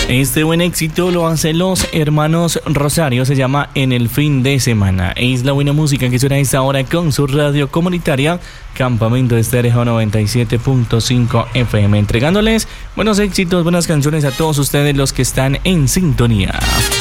Este buen éxito lo hacen los hermanos Rosario, se llama En el fin de semana. Es la buena música que suena a esta hora con su radio comunitaria Campamento Estéreo 97.5 FM, entregándoles buenos éxitos, buenas canciones a todos ustedes los que están en sintonía.